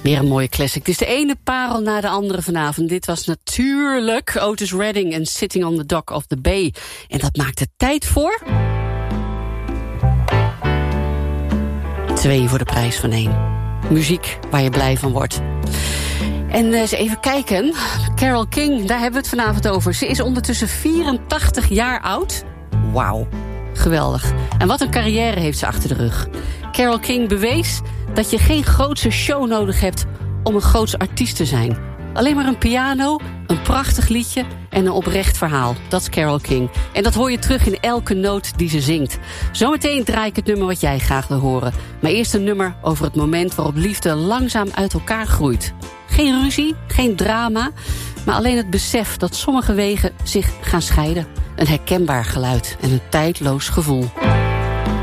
Weer een mooie classic. Het is de ene parel na de andere vanavond. Dit was natuurlijk Otis Redding en Sitting on the Dock of the Bay. En dat maakt het tijd voor 2 voor de prijs van 1. Muziek waar je blij van wordt. En eens even kijken. Carole King, daar hebben we het vanavond over. Ze is ondertussen 84 jaar oud. Wauw, geweldig. En wat een carrière heeft ze achter de rug. Carole King bewees dat je geen grootse show nodig hebt om een grootse artiest te zijn. Alleen maar een piano, een prachtig liedje en een oprecht verhaal. Dat is Carole King. En dat hoor je terug in elke noot die ze zingt. Zometeen draai ik het nummer wat jij graag wil horen. Maar eerst een nummer over het moment waarop liefde langzaam uit elkaar groeit. Geen ruzie, geen drama, maar alleen het besef dat sommige wegen zich gaan scheiden. Een herkenbaar geluid en een tijdloos gevoel.